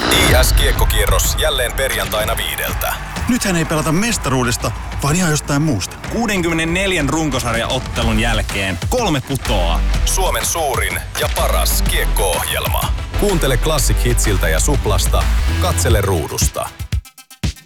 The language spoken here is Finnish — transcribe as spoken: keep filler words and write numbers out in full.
I S-kiekkokierros jälleen perjantaina viideltä. Nythän ei pelata mestaruudesta, vaan ihan jostain muusta. kuudenkymmenenneljän runkosarjaottelun jälkeen kolme putoaa. Suomen suurin ja paras kiekko-ohjelma. Kuuntele Classic Hitsiltä ja Suplasta, katsele ruudusta.